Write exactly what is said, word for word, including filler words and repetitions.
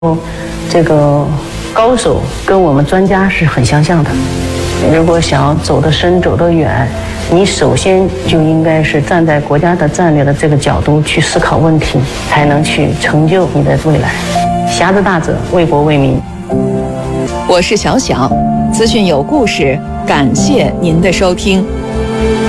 这个高手跟我们专家是很相像的。如果想要走得深、走得远，你首先就应该是站在国家的战略的这个角度去思考问题，才能去成就你的未来。侠之大者，为国为民。 我是小小，资讯有故事，感谢您的收听。